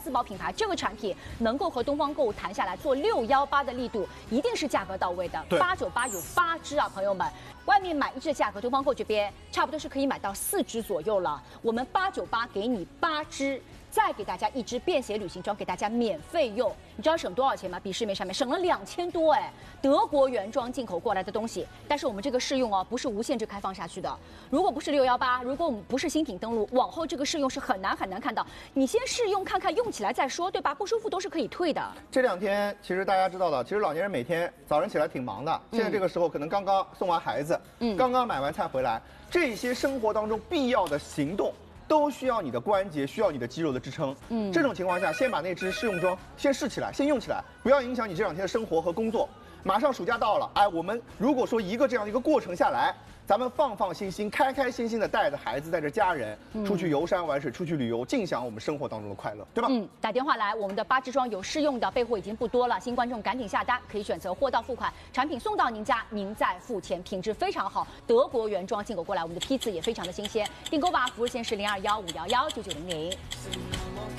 自保品牌，这个产品能够和东方购物谈下来做618的力度，一定是价格到位的。898有8支啊，朋友们，外面买1支的价格，东方购这边差不多是可以买到4支左右了。我们898给你8支。 再给大家1支便携旅行装，给大家免费用，你知道省多少钱吗？比市面上面省了2000多哎，德国原装进口过来的东西，但是我们这个试用哦，不是无限制开放下去的。如果不是618，如果我们不是新品登录，往后这个试用是很难看到。你先试用看看，用起来再说，对吧？不舒服都是可以退的。 这2天其实大家知道的，其实老年人每天早上起来挺忙的，现在这个时候可能刚刚送完孩子，刚刚买完菜回来，这些生活当中必要的行动。 都需要你的关节，需要你的肌肉的支撑。这种情况下，先把那支试用装先试起来，先用起来，不要影响你这2天的生活和工作。马上暑假到了，哎，我们如果说一个这样的一个过程下来，咱们放心、开心的带着孩子，带着家人出去游山玩水，出去旅游，尽享我们生活当中的快乐，对吧？ 打电话来，我们的8支装有试用的，备货已经不多了，新观众赶紧下单，可以选择货到付款，产品送到您家，您再付钱，品质非常好，德国原装进口过来，我们的批次也非常的新鲜，订购吧，服务线是0215119900。